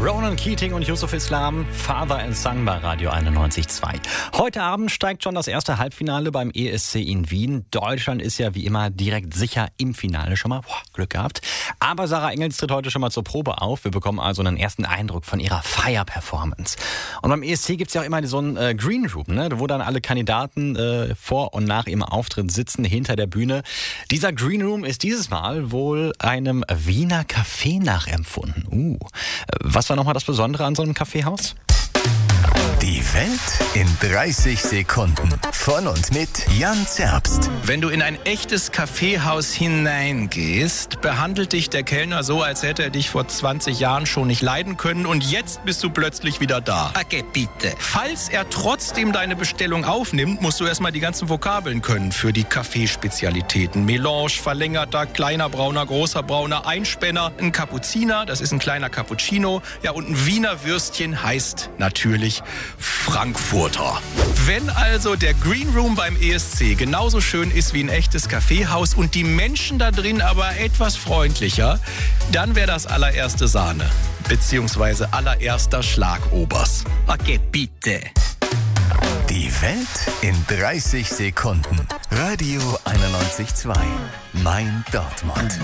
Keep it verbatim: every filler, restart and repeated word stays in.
Ronan Keating und Yusuf Islam, Father and Son bei Radio einundneunzig Komma zwei. Heute Abend steigt schon das erste Halbfinale beim E S C in Wien. Deutschland ist ja wie immer direkt sicher im Finale schon mal. Boah, Glück gehabt. Aber Sarah Engels tritt heute schon mal zur Probe auf. Wir bekommen also einen ersten Eindruck von ihrer Fire-Performance. Und beim E S C gibt es ja auch immer so einen äh, Green Room, ne, wo dann alle Kandidaten äh, vor und nach ihrem Auftritt sitzen, hinter der Bühne. Dieser Green Room ist dieses Mal wohl einem Wiener Café nachempfunden. Uh, was war nochmal das Besondere an so einem Kaffeehaus? Die Welt in dreißig Sekunden. Von und mit Jan Zerbst. Wenn du in ein echtes Kaffeehaus hineingehst, behandelt dich der Kellner so, als hätte er dich vor zwanzig Jahren schon nicht leiden können und jetzt bist du plötzlich wieder da. Okay, bitte. Falls er trotzdem deine Bestellung aufnimmt, musst du erstmal die ganzen Vokabeln können für die Kaffeespezialitäten. Melange, verlängerter, kleiner Brauner, großer Brauner, Einspänner, ein Kapuziner, das ist ein kleiner Cappuccino. Ja, und ein Wiener Würstchen heißt natürlich Frankfurter. Wenn also der Green Room beim E S C genauso schön ist wie ein echtes Kaffeehaus und die Menschen da drin aber etwas freundlicher, dann wäre das allererste Sahne, beziehungsweise allererster Schlagobers. Okay, bitte. Die Welt in dreißig Sekunden. Radio einundneunzig Komma zwei. Mein Dortmund.